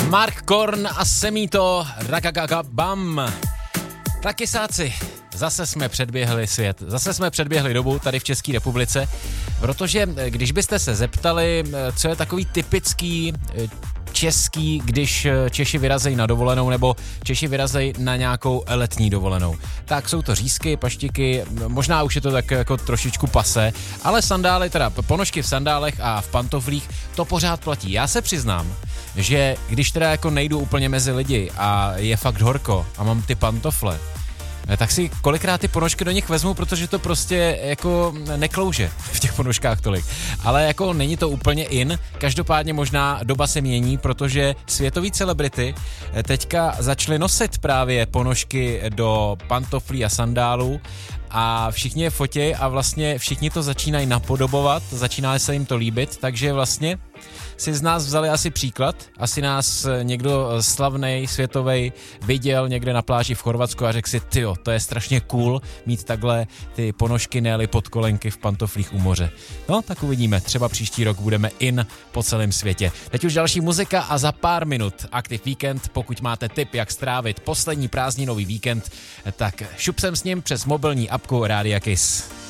Mark Korn a Semito Rakakakabam. Tak kysáci, zase jsme předběhli svět, zase jsme předběhli dobu tady v České republice, protože když byste se zeptali, co je takový typický český, když Češi vyrazejí na dovolenou nebo Češi vyrazejí na nějakou letní dovolenou. Tak jsou to řízky, paštiky, možná už je to tak jako trošičku pase, ale sandály, teda ponožky v sandálech a v pantoflích, to pořád platí. Já se přiznám, že když teda jako nejdu úplně mezi lidi a je fakt horko a mám ty pantofle, tak si kolikrát ty ponožky do nich vezmu, protože to prostě jako neklouže v těch ponožkách tolik. Ale jako není to úplně in, každopádně možná doba se mění, protože světoví celebrity teďka začaly nosit právě ponožky do pantoflí a sandálů a všichni je fotějí a vlastně všichni to začínají napodobovat, začíná se jim to líbit, takže vlastně si z nás vzali asi příklad, asi nás někdo slavnej, světovej viděl někde na pláži v Chorvatsku a řekl si, tyjo, to je strašně cool mít takhle ty ponožky, ne-li podkolenky v pantoflích u moře. No, tak uvidíme, třeba příští rok budeme in po celém světě. Teď už další muzika a za pár minut Aktiv Víkend, pokud máte tip, jak strávit poslední prázdninový víkend, tak šup sem s ním přes mobilní apku Rádia Kiss.